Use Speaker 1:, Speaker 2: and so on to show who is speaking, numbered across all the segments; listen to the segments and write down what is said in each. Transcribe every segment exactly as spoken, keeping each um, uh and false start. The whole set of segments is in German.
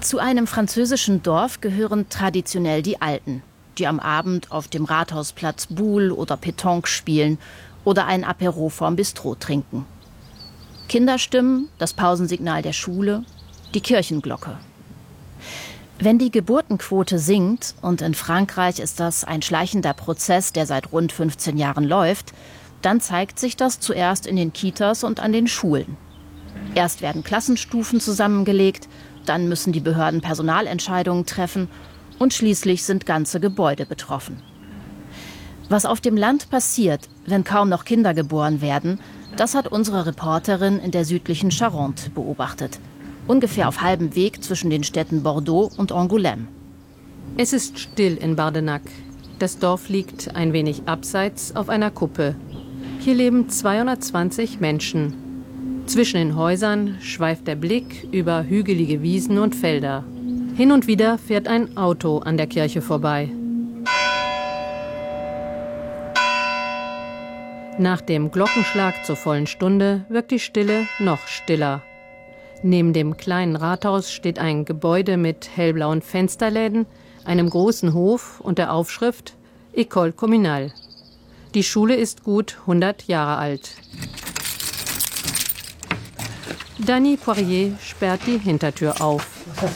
Speaker 1: Zu einem französischen Dorf gehören traditionell die Alten, die am Abend auf dem Rathausplatz Boule oder Pétanque spielen oder ein Apéro vorm Bistro trinken. Kinderstimmen, das Pausensignal der Schule, die Kirchenglocke. Wenn die Geburtenquote sinkt, und in Frankreich ist das ein schleichender Prozess, der seit rund fünfzehn Jahren läuft, dann zeigt sich das zuerst in den Kitas und an den Schulen. Erst werden Klassenstufen zusammengelegt, dann müssen die Behörden Personalentscheidungen treffen und schließlich sind ganze Gebäude betroffen. Was auf dem Land passiert, wenn kaum noch Kinder geboren werden, das hat unsere Reporterin in der südlichen Charente beobachtet. Ungefähr auf halbem Weg zwischen den Städten Bordeaux und Angoulême.
Speaker 2: Es ist still in Bardenac. Das Dorf liegt ein wenig abseits auf einer Kuppe. Hier leben zweihundertzwanzig Menschen. Zwischen den Häusern schweift der Blick über hügelige Wiesen und Felder. Hin und wieder fährt ein Auto an der Kirche vorbei. Nach dem Glockenschlag zur vollen Stunde wirkt die Stille noch stiller. Neben dem kleinen Rathaus steht ein Gebäude mit hellblauen Fensterläden, einem großen Hof und der Aufschrift École Communale. Die Schule ist gut hundert Jahre alt. Dany Poirier sperrt die Hintertür auf.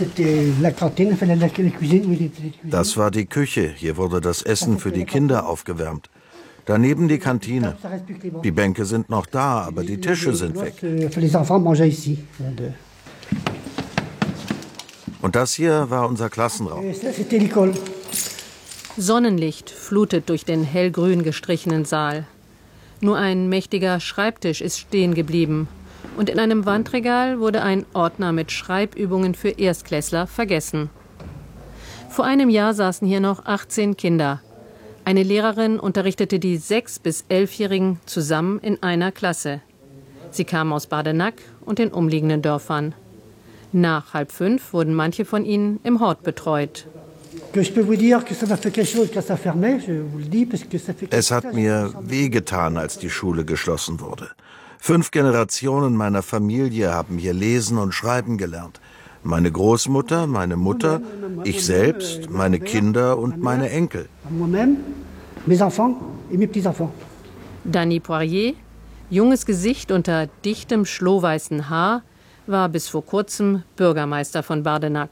Speaker 3: Das war die Küche. Hier wurde das Essen für die Kinder aufgewärmt. Daneben die Kantine. Die Bänke sind noch da, aber die Tische sind weg. Und das hier war unser Klassenraum.
Speaker 2: Sonnenlicht flutet durch den hellgrün gestrichenen Saal. Nur ein mächtiger Schreibtisch ist stehen geblieben. Und in einem Wandregal wurde ein Ordner mit Schreibübungen für Erstklässler vergessen. Vor einem Jahr saßen hier noch achtzehn Kinder. Eine Lehrerin unterrichtete die sechs- bis elfjährigen zusammen in einer Klasse. Sie kamen aus Bardenac und den umliegenden Dörfern. Nach halb fünf wurden manche von ihnen im Hort betreut.
Speaker 3: Es hat mir wehgetan, als die Schule geschlossen wurde. Fünf Generationen meiner Familie haben hier lesen und schreiben gelernt. Meine Großmutter, meine Mutter, ich selbst, meine Kinder und meine Enkel.
Speaker 2: Dany Poirier, junges Gesicht unter dichtem schlohweißen Haar, war bis vor kurzem Bürgermeister von Bardenac.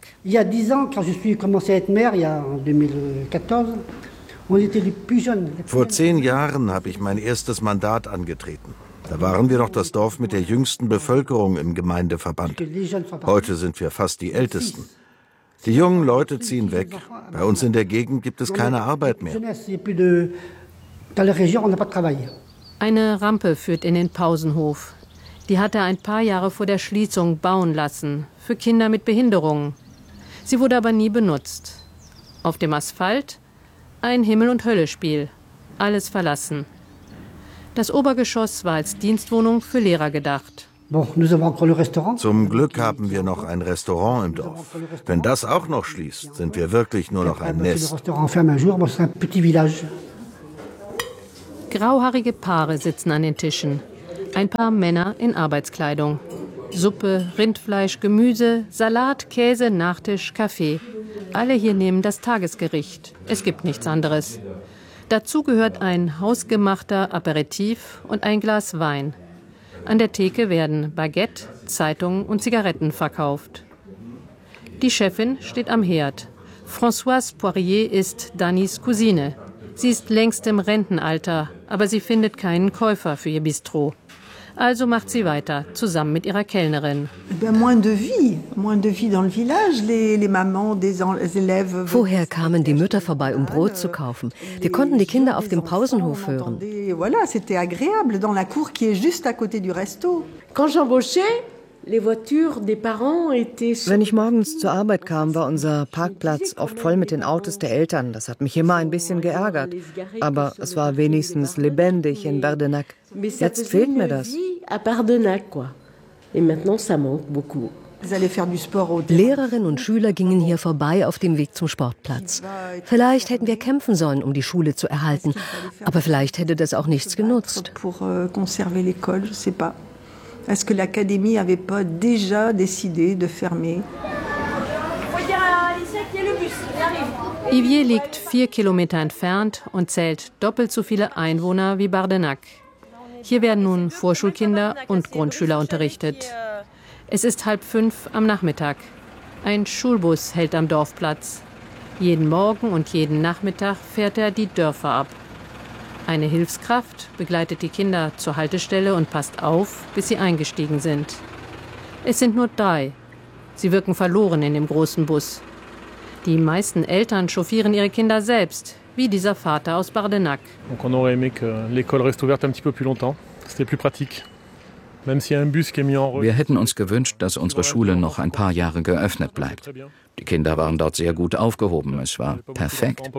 Speaker 3: Vor zehn Jahren habe ich mein erstes Mandat angetreten. Da waren wir noch das Dorf mit der jüngsten Bevölkerung im Gemeindeverband. Heute sind wir fast die Ältesten. Die jungen Leute ziehen weg. Bei uns in der Gegend gibt es keine Arbeit mehr.
Speaker 2: Eine Rampe führt in den Pausenhof. Die hat er ein paar Jahre vor der Schließung bauen lassen, für Kinder mit Behinderungen. Sie wurde aber nie benutzt. Auf dem Asphalt ein Himmel- und Hölle-Spiel. Alles verlassen. Das Obergeschoss war als Dienstwohnung für Lehrer gedacht.
Speaker 3: Zum Glück haben wir noch ein Restaurant im Dorf. Wenn das auch noch schließt, sind wir wirklich nur noch ein Nest.
Speaker 2: Grauhaarige Paare sitzen an den Tischen. Ein paar Männer in Arbeitskleidung. Suppe, Rindfleisch, Gemüse, Salat, Käse, Nachtisch, Kaffee. Alle hier nehmen das Tagesgericht. Es gibt nichts anderes. Dazu gehört ein hausgemachter Aperitif und ein Glas Wein. An der Theke werden Baguette, Zeitungen und Zigaretten verkauft. Die Chefin steht am Herd. Françoise Poirier ist Danys Cousine. Sie ist längst im Rentenalter, aber sie findet keinen Käufer für ihr Bistro. Also macht sie weiter, zusammen mit ihrer Kellnerin.
Speaker 4: Vorher kamen die Mütter vorbei, um Brot zu kaufen. Wir konnten die Kinder auf dem Pausenhof hören. Wenn ich morgens zur Arbeit kam, war unser Parkplatz oft voll mit den Autos der Eltern. Das hat mich immer ein bisschen geärgert. Aber es war wenigstens lebendig in Bardenac. Jetzt fehlt mir das. Lehrerinnen und Schüler gingen hier vorbei auf dem Weg zum Sportplatz. Vielleicht hätten wir kämpfen sollen, um die Schule zu erhalten. Aber vielleicht hätte das auch nichts genutzt.
Speaker 5: Est-ce que l'académie n'avait pas déjà décidé de fermer?
Speaker 2: Ivier liegt vier Kilometer entfernt und zählt doppelt so viele Einwohner wie Bardenac. Hier werden nun Vorschulkinder und Grundschüler unterrichtet. Es ist halb fünf am Nachmittag. Ein Schulbus hält am Dorfplatz. Jeden Morgen und jeden Nachmittag fährt er die Dörfer ab. Eine Hilfskraft begleitet die Kinder zur Haltestelle und passt auf, bis sie eingestiegen sind. Es sind nur drei. Sie wirken verloren in dem großen Bus. Die meisten Eltern chauffieren ihre Kinder selbst, wie dieser Vater aus Bardenac.
Speaker 5: Wir hätten uns gewünscht, dass unsere Schule noch ein paar Jahre geöffnet bleibt. Die Kinder waren dort sehr gut aufgehoben. Es war perfekt.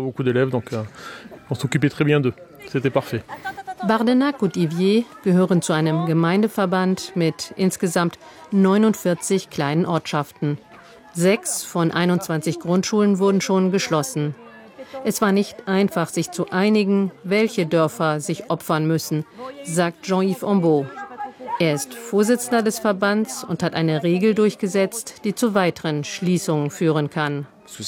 Speaker 2: Bardenac und Ivier gehören zu einem Gemeindeverband mit insgesamt neunundvierzig kleinen Ortschaften. Sechs von einundzwanzig Grundschulen wurden schon geschlossen. Es war nicht einfach, sich zu einigen, welche Dörfer sich opfern müssen, sagt Jean-Yves Ambeau. Er ist Vorsitzender des Verbands und hat eine Regel durchgesetzt, die zu weiteren Schließungen führen kann.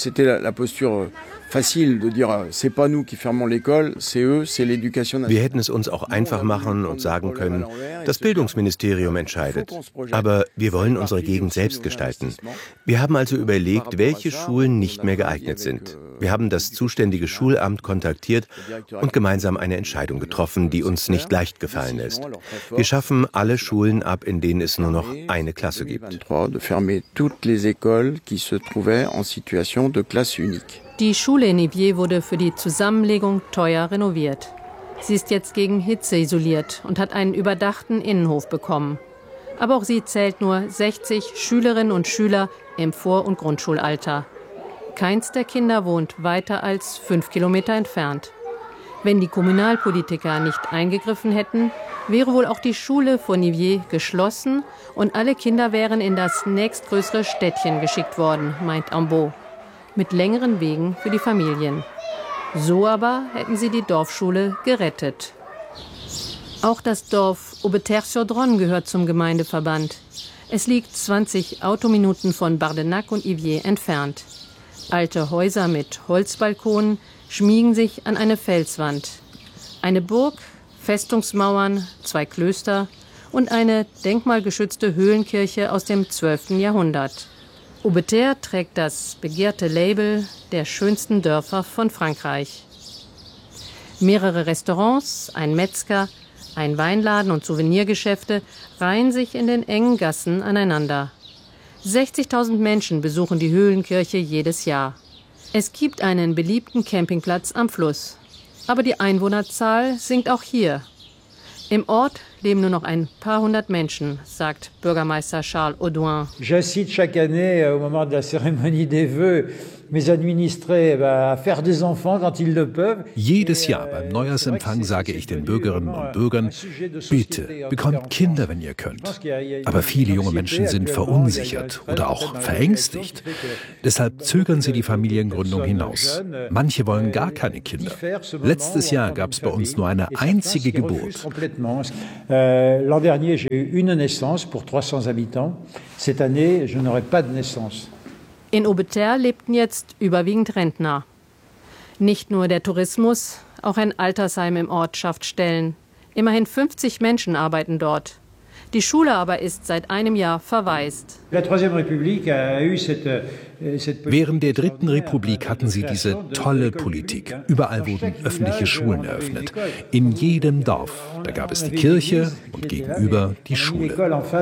Speaker 6: Wir hätten es uns auch einfach machen und sagen können, das Bildungsministerium entscheidet. Aber wir wollen unsere Gegend selbst gestalten. Wir haben also überlegt, welche Schulen nicht mehr geeignet sind. Wir haben das zuständige Schulamt kontaktiert und gemeinsam eine Entscheidung getroffen, die uns nicht leicht gefallen ist. Wir schaffen alle Schulen ab, in denen es nur noch eine Klasse gibt.
Speaker 2: Die Schule in Ivier wurde für die Zusammenlegung teuer renoviert. Sie ist jetzt gegen Hitze isoliert und hat einen überdachten Innenhof bekommen. Aber auch sie zählt nur sechzig Schülerinnen und Schüler im Vor- und Grundschulalter. Keins der Kinder wohnt weiter als fünf Kilometer entfernt. Wenn die Kommunalpolitiker nicht eingegriffen hätten, wäre wohl auch die Schule von Ivier geschlossen und alle Kinder wären in das nächstgrößere Städtchen geschickt worden, meint Ambeau. Mit längeren Wegen für die Familien. So aber hätten sie die Dorfschule gerettet. Auch das Dorf Aubeterre-sur-Dronne gehört zum Gemeindeverband. Es liegt zwanzig Autominuten von Bardenac und Ivier entfernt. Alte Häuser mit Holzbalkonen schmiegen sich an eine Felswand. Eine Burg, Festungsmauern, zwei Klöster und eine denkmalgeschützte Höhlenkirche aus dem zwölften Jahrhundert. Aubeterre trägt das begehrte Label der schönsten Dörfer von Frankreich. Mehrere Restaurants, ein Metzger, ein Weinladen und Souvenirgeschäfte reihen sich in den engen Gassen aneinander. sechzigtausend Menschen besuchen die Höhlenkirche jedes Jahr. Es gibt einen beliebten Campingplatz am Fluss. Aber die Einwohnerzahl sinkt auch hier. Im Ort leben nur noch ein paar hundert Menschen, sagt Bürgermeister Charles Audouin.
Speaker 7: J'incite chaque année au moment de la cérémonie des vœux mes administrés à faire des enfants quand ils le peuvent.
Speaker 8: Jedes Jahr beim Neujahrsempfang sage ich den Bürgerinnen und Bürgern, bitte bekommt Kinder, wenn ihr könnt. Aber viele junge Menschen sind verunsichert oder auch verängstigt. Deshalb zögern sie die Familiengründung hinaus. Manche wollen gar keine Kinder. Letztes Jahr gab es bei uns nur eine einzige Geburt.
Speaker 7: L'an dernier, j'ai eu une naissance pour trois cents habitants. Cette année, je n'aurai pas de naissance.
Speaker 2: In Aubeterre lebten jetzt überwiegend Rentner. Nicht nur der Tourismus, auch ein Altersheim im Ort schafft Stellen. Immerhin fünfzig Menschen arbeiten dort. Die Schule aber ist seit einem Jahr verwaist.
Speaker 8: Während der Dritten Republik hatten sie diese tolle Politik. Überall wurden öffentliche Schulen eröffnet. In jedem Dorf. Da gab es die Kirche und gegenüber die Schule.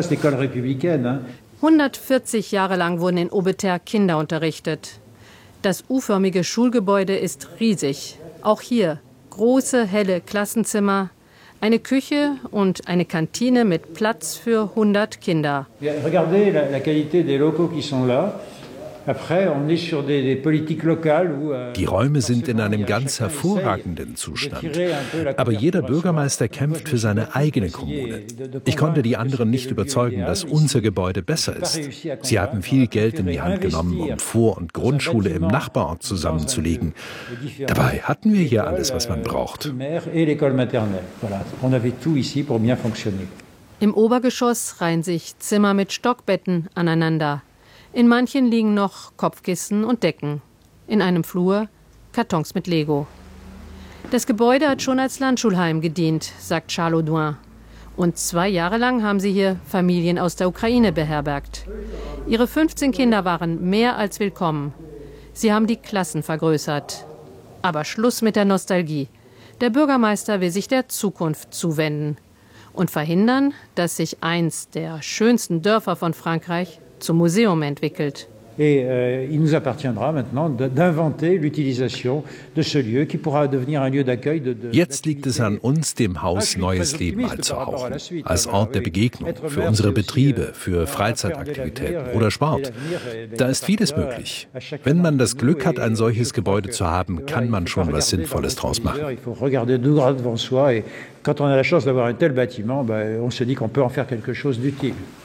Speaker 2: hundertvierzig Jahre lang wurden in Aubeterre Kinder unterrichtet. Das U-förmige Schulgebäude ist riesig. Auch hier große, helle Klassenzimmer, eine Küche und eine Kantine mit Platz für hundert Kinder.
Speaker 8: Die Räume sind in einem ganz hervorragenden Zustand. Aber jeder Bürgermeister kämpft für seine eigene Kommune. Ich konnte die anderen nicht überzeugen, dass unser Gebäude besser ist. Sie hatten viel Geld in die Hand genommen, um Vor- und Grundschule im Nachbarort zusammenzulegen. Dabei hatten wir hier alles, was man braucht.
Speaker 2: Im Obergeschoss reihen sich Zimmer mit Stockbetten aneinander. In manchen liegen noch Kopfkissen und Decken. In einem Flur Kartons mit Lego. Das Gebäude hat schon als Landschulheim gedient, sagt Charles Audouin. Und zwei Jahre lang haben sie hier Familien aus der Ukraine beherbergt. Ihre fünfzehn Kinder waren mehr als willkommen. Sie haben die Klassen vergrößert. Aber Schluss mit der Nostalgie. Der Bürgermeister will sich der Zukunft zuwenden und verhindern, dass sich eins der schönsten Dörfer von Frankreich zum Museum entwickelt.
Speaker 7: Et euh, il nous appartiendra maintenant d'inventer l'utilisation de ce lieu qui pourra devenir un lieu d'accueil de, de
Speaker 8: Jetzt liegt es an uns, dem Haus neues Leben einzuhauchen. Als Ort der Begegnung, für unsere Betriebe, für Freizeitaktivitäten oder Sport. Da ist vieles möglich. Wenn man das Glück hat, ein solches Gebäude zu haben, kann man schon was Sinnvolles draus machen.
Speaker 7: Quand on a la chance d'avoir un tel bâtiment, on se dit qu'on peut en faire quelque chose d'utile.